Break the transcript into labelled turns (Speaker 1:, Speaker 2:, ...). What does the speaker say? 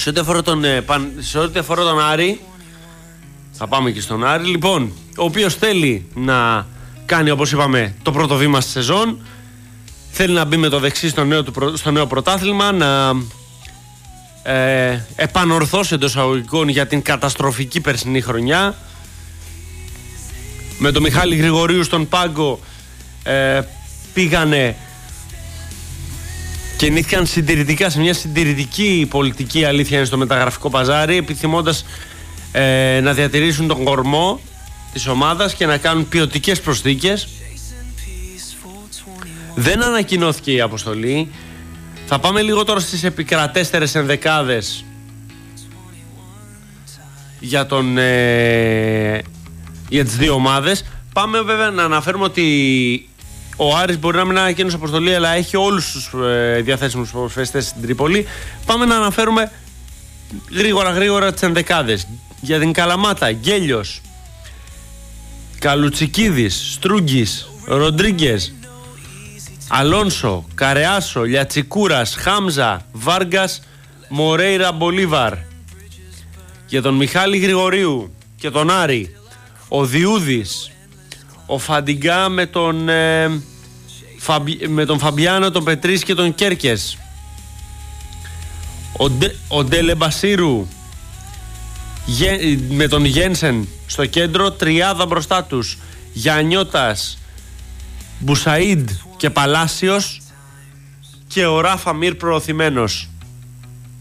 Speaker 1: Σε ό,τι αφορά τον Άρη, θα πάμε και στον Άρη. Λοιπόν, ο οποίος θέλει να κάνει, όπως είπαμε, το πρώτο βήμα στη σεζόν. Θέλει να μπει με το δεξί στο νέο πρωτάθλημα, να επανορθώσει εντός αγωγικών για την καταστροφική περσινή χρονιά. Με τον Μιχάλη Γρηγορίου στον πάγκο πήγανε, κινήθηκαν συντηρητικά σε μια συντηρητική πολιτική, αλήθεια είναι, στο μεταγραφικό παζάρι, επιθυμώντας να διατηρήσουν τον κορμό της ομάδας και να κάνουν ποιοτικές προσθήκες. Δεν ανακοινώθηκε η αποστολή. Θα πάμε λίγο τώρα στις επικρατέστερες ενδεκάδες για τις δύο ομάδες. Πάμε βέβαια να αναφέρουμε ότι ο Άρης μπορεί να μην ανακοίνωσε αποστολή, αλλά έχει όλους τους διαθέσιμους προσφέστες στην Τρίπολη. Πάμε να αναφέρουμε γρήγορα τις ενδεκάδες. Για την Καλαμάτα, Γκέλιος, Καλουτσικίδης, Στρούγκης, Ροντρίγκες, Αλόνσο, Καρεάσο, Λιατσικούρας, Χάμζα, Βάργκας, Μορέιρα, Μπολίβαρ. Για τον Μιχάλη Γρηγορίου και τον Άρη, ο Διούδης, ο Φαντιγκά με τον Φαμπιάνο, τον Πετρίς και τον Κέρκες, ο Ντέλε Μπασίρου με τον Γένσεν στο κέντρο, τριάδα μπροστά τους, Γιαννιώτας, Μπουσαΐντ και Παλάσιος, και ο Ράφα Μίρ προωθημένος.